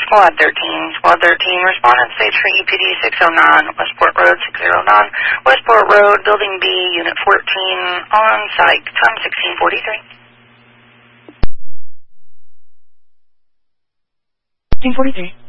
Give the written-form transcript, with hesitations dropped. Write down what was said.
Squad 13. Squad 13, respondent states for EPD 609, Westport Road 609, Westport Road, Building B, Unit 14, on site, time 1643. 1643.